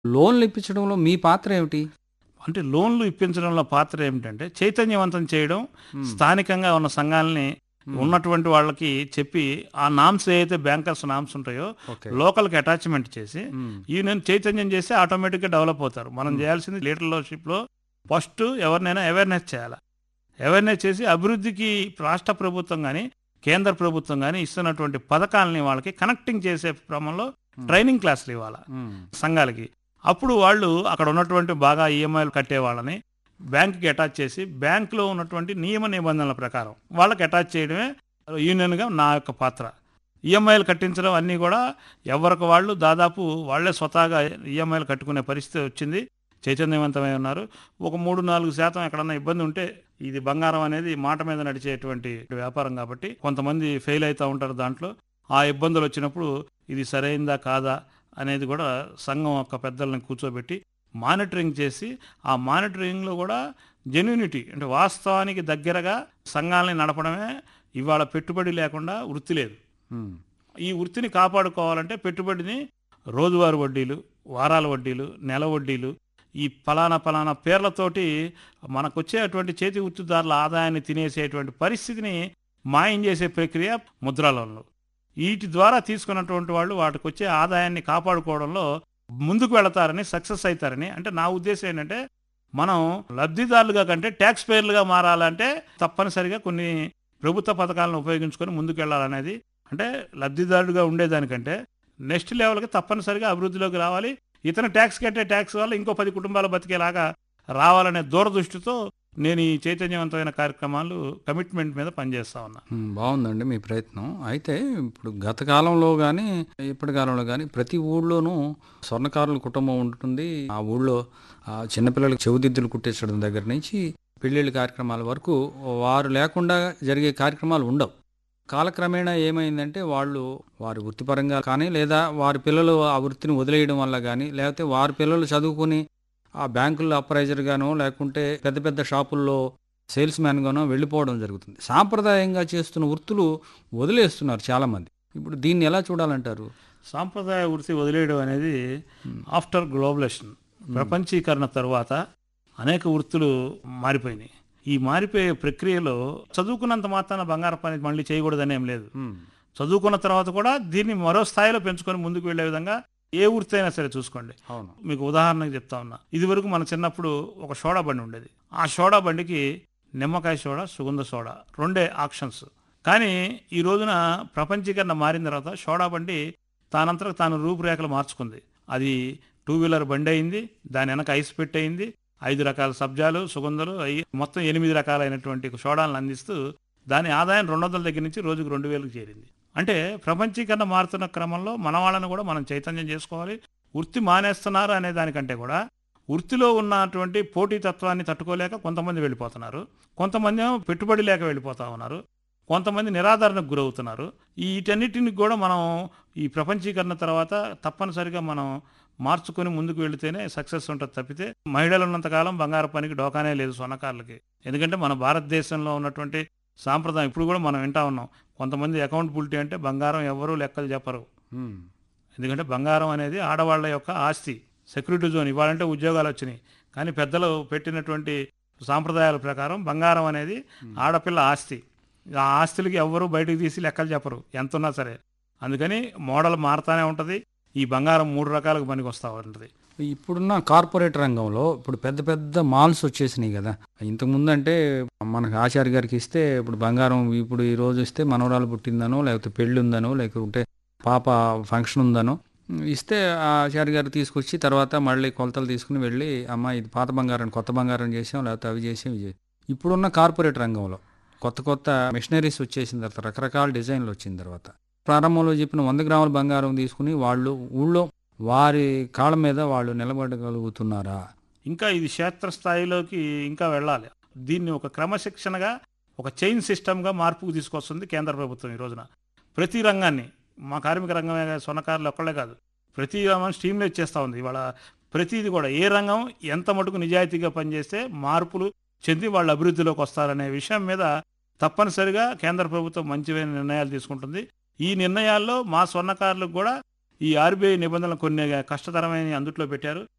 లోన్‌లు ఇప్పించడంలో మీ పాత్ర ఏమిటి? అంటే లోన్లు ఇప్పించడంలో పాత్ర ఏమిటంటే చైతన్యవంతం చేయడం, స్థానికంగా ఉన్న సంఘాలని ఉన్నటువంటి వాళ్ళకి చెప్పి ఆ నామ్స్ ఏవైతే బ్యాంకర్స్ నామ్స్ ఉంటాయో ఓకే. లోకల్కి అటాచ్మెంట్ చేసి యూనియన్ చైతన్యం చేస్తే ఆటోమేటిక్గా డెవలప్ అవుతారు. మనం చేయాల్సింది లీడర్షిప్లో ఫస్ట్ ఎవరినైనా అవేర్నెస్ చేయాలి. అవేర్నెస్ చేసి అభివృద్ధికి రాష్ట్ర ప్రభుత్వం కానీ కేంద్ర ప్రభుత్వం కానీ ఇస్తున్నటువంటి పథకాలని వాళ్ళకి కనెక్టింగ్ చేసే క్రమంలో ట్రైనింగ్ క్లాసులు ఇవ్వాలి సంఘాలకి. అప్పుడు వాళ్ళు అక్కడ ఉన్నటువంటి బాగా ఈఎంఐలు కట్టే వాళ్ళని బ్యాంకుకి అటాచ్ చేసి బ్యాంకులో ఉన్నటువంటి నియమ నిబంధనల ప్రకారం వాళ్ళకి అటాచ్ చేయడమే యూనియన్గా నా యొక్క పాత్ర. ఈఎంఐలు కట్టించడం అన్నీ కూడా ఎవరికి వాళ్ళు దాదాపు వాళ్ళే స్వతహాగా ఈఎంఐలు కట్టుకునే పరిస్థితి వచ్చింది. చైతన్యవంతమై ఉన్నారు. ఒక 3-4% ఎక్కడన్నా ఇబ్బంది ఉంటే ఇది బంగారం అనేది మాట మీద నడిచేటువంటి వ్యాపారం కాబట్టి కొంతమంది ఫెయిల్ అవుతూ ఉంటారు దాంట్లో. ఆ ఇబ్బందులు వచ్చినప్పుడు ఇది సరైందా కాదా అనేది కూడా సంఘం యొక్క పెద్దలను కూర్చోబెట్టి మానిటరింగ్ చేసి ఆ మానిటరింగ్లో కూడా జెన్యూనిటీ అంటే వాస్తవానికి దగ్గరగా సంఘాలని నడపడమే ఇవాళ పెట్టుబడి లేకుండా వృత్తి లేదు. ఈ వృత్తిని కాపాడుకోవాలంటే పెట్టుబడిని రోజువారీ వడ్డీలు, వారాల వడ్డీలు, నెల వడ్డీలు ఈ ఫలానా పేర్లతోటి మనకొచ్చే అటువంటి చేతి వృత్తిదారుల ఆదాయాన్ని తినేసేటువంటి పరిస్థితిని మాయం చేసే ప్రక్రియ ముద్రా లోన్లు. వీటి ద్వారా తీసుకున్నటువంటి వాళ్ళు వాటికి వచ్చే ఆదాయాన్ని కాపాడుకోవడంలో ముందుకు వెళతారని, సక్సెస్ అవుతారని. అంటే నా ఉద్దేశం ఏంటంటే మనం లబ్ధిదారులుగా కంటే ట్యాక్స్ పేర్లుగా మారాలంటే తప్పనిసరిగా కొన్ని ప్రభుత్వ పథకాలను ఉపయోగించుకొని ముందుకు వెళ్ళాలనేది. అంటే లబ్ధిదారుడుగా ఉండేదానికంటే నెక్స్ట్ లెవెల్కి తప్పనిసరిగా అభివృద్ధిలోకి రావాలి. ఇతను ట్యాక్స్ కట్టే ట్యాక్స్ వల్ల ఇంకో 10 కుటుంబాలు బతికేలాగా రావాలనే దూరదృష్టితో నేను ఈ చైతన్యవంతమైన కార్యక్రమాలు కమిట్మెంట్ మీద పనిచేస్తా ఉన్నా. బాగుందండి మీ ప్రయత్నం. అయితే ఇప్పుడు గత కాలంలో కానీ ఇప్పటి కాలంలో కానీ ప్రతి ఊళ్ళోనూ స్వర్ణకారుల కుటుంబం ఉంటుంది. ఆ ఊళ్ళో చిన్నపిల్లలకు చెవిదిద్దులు కుట్టించడం దగ్గర నుంచి పెళ్ళిళ్ళ కార్యక్రమాల వరకు వారు లేకుండా జరిగే కార్యక్రమాలు ఉండవు. కాలక్రమేణా ఏమైందంటే వాళ్ళు వారి వృత్తిపరంగా కానీ లేదా వారి పిల్లలు ఆ వృత్తిని వదిలేయడం వల్ల కానీ లేకపోతే వారి పిల్లలు చదువుకుని ఆ బ్యాంకుల్లో అప్రైజర్గానో లేకుంటే పెద్ద పెద్ద షాపుల్లో సేల్స్ మ్యాన్గానో వెళ్ళిపోవడం జరుగుతుంది. సాంప్రదాయంగా చేస్తున్న వృత్తులు వదిలేస్తున్నారు చాలామంది. ఇప్పుడు దీన్ని ఎలా చూడాలంటారు? సాంప్రదాయ వృత్తి వదిలేయడం అనేది ఆఫ్టర్ గ్లోబలైజేషన్ ప్రపంచీకరణ తర్వాత అనేక వృత్తులు మారిపోయినాయి. ఈ మారిపోయే ప్రక్రియలో చదువుకున్నంత మాత్రాన బంగారం పని మళ్ళీ చేయకూడదని ఏం లేదు. చదువుకున్న తర్వాత కూడా దీన్ని మరో స్థాయిలో పెంచుకొని ముందుకు వెళ్లే విధంగా ఏ వృత్తి అయినా సరే చూసుకోండి. మీకు ఉదాహరణకు చెప్తా ఉన్నా. ఇదివరకు మన చిన్నప్పుడు ఒక సోడా బండి ఉండేది. ఆ సోడా బండికి నిమ్మకాయ సోడా, సుగంధ సోడా రెండే ఆప్షన్స్. కానీ ఈ రోజున ప్రపంచీకరణ మారిన తర్వాత సోడా బండి తానంతరకు తాను రూపురేఖలు మార్చుకుంది. అది 2 వీలర్ బండి అయింది. దాని వెనక ఐస్ పెట్టి అయింది. 5 రకాల సబ్జాలు, సుగంధాలు మొత్తం 8 రకాలైనటువంటి సోడాలను అందిస్తూ దాని ఆదాయం 200 దగ్గర నుంచి రోజుకు 2000కి చేరింది. అంటే ప్రపంచీకరణ మారుతున్న క్రమంలో మన వాళ్ళని కూడా మనం చైతన్యం చేసుకోవాలి. వృత్తి మానేస్తున్నారు అనే దానికంటే కూడా వృత్తిలో ఉన్నటువంటి పోటీతత్వాన్ని తట్టుకోలేక కొంతమంది వెళ్ళిపోతున్నారు. కొంతమంది పెట్టుబడి లేక వెళ్ళిపోతా ఉన్నారు. కొంతమంది నిరాదరణకు గురవుతున్నారు. వీటన్నిటిని కూడా మనం ఈ ప్రపంచీకరణ తర్వాత తప్పనిసరిగా మనం మార్చుకొని ముందుకు వెళితేనే సక్సెస్ ఉంటుంది. తప్పితే మహిళలు ఉన్నంతకాలం బంగారు పనికి డోకానే లేదు స్వర్ణకారులకి. ఎందుకంటే మన భారతదేశంలో ఉన్నటువంటి సాంప్రదాయం ఇప్పుడు కూడా మనం వింటా ఉన్నాం. కొంతమంది అకౌంటబిలిటీ అంటే బంగారం ఎవరూ లెక్కలు చెప్పరు. ఎందుకంటే బంగారం అనేది ఆడవాళ్ల యొక్క ఆస్తి, సెక్యూరిటీ జోన్. ఇవ్వాలంటే ఉద్యోగాలు వచ్చినాయి. కానీ పెద్దలు పెట్టినటువంటి సాంప్రదాయాల ప్రకారం బంగారం అనేది ఆడపిల్ల ఆస్తి. ఆ ఆస్తులకి ఎవ్వరూ బయటకు తీసి లెక్కలు చెప్పరు ఎంత ఉన్నా సరే. అందుకని మోడల్ మారుతానే ఉంటుంది. ఈ బంగారం 3 రకాలకు పనికి వస్తూ ఉంటుంది. ఇప్పుడున్న కార్పొరేట్ రంగంలో ఇప్పుడు పెద్ద పెద్ద మాల్స్ వచ్చేసినాయి కదా. ఇంతకుముందు అంటే మనకు ఆచార్య గారికి ఇస్తే ఇప్పుడు బంగారం ఇప్పుడు ఈ రోజు ఇస్తే మనవరాలు పుట్టిందనో లేకపోతే పెళ్ళి ఉందనో లేకుంటే పాప ఫంక్షన్ ఉందనో ఇస్తే ఆ ఆచార్య గారు తీసుకొచ్చి తర్వాత మళ్ళీ కొలతలు తీసుకుని వెళ్ళి అమ్మ ఇది పాత బంగారం కొత్త బంగారం చేసాం లేకపోతే అవి చేసాం ఇవి చేసాం. ఇప్పుడున్న కార్పొరేట్ రంగంలో కొత్త మిషనరీస్ వచ్చేసిన తర్వాత రకరకాల డిజైన్లు వచ్చిన తర్వాత ప్రారంభంలో చెప్పిన 100 గ్రాముల బంగారం తీసుకుని వాళ్ళు ఊళ్ళో వారి కాళ్ళ మీద వాళ్ళు నిలబడగలుగుతున్నారా? ఇంకా ఇది క్షేత్రస్థాయిలోకి ఇంకా వెళ్ళాలి. దీన్ని ఒక క్రమశిక్షణగా ఒక చైన్ సిస్టమ్గా మార్పుకు తీసుకొస్తుంది కేంద్ర ప్రభుత్వం. ఈ రోజున ప్రతి రంగాన్ని మా కార్మిక రంగమే స్వర్ణకారులు ఒక్కళ్ళే కాదు, ప్రతి రంగం స్ట్రీమ్లైజ్ చేస్తూ ఉంది. ఇవాళ ప్రతిది కూడా ఏ రంగం ఎంత మటుకు నిజాయితీగా పనిచేస్తే మార్పులు చెంది వాళ్ళు అభివృద్ధిలోకి వస్తారనే విషయం మీద తప్పనిసరిగా కేంద్ర ప్రభుత్వం మంచివైన నిర్ణయాలు తీసుకుంటుంది. ఈ నిర్ణయాల్లో మా స్వర్ణకారులకు కూడా ఈ ఆర్బీఐ నిబంధనలు కొన్ని కష్టతరమైన అందుట్లో పెట్టారు.